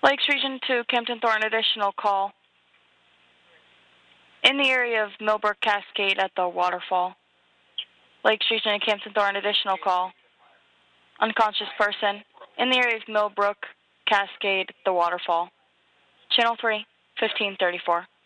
Lakes Region 2, Kempton Thornton, additional call. In the area of Millbrook Cascade at the waterfall. Lakes Region and Kempton Thornton, additional call. Unconscious person. In the area of Millbrook Cascade, the waterfall. Channel 3, 1534.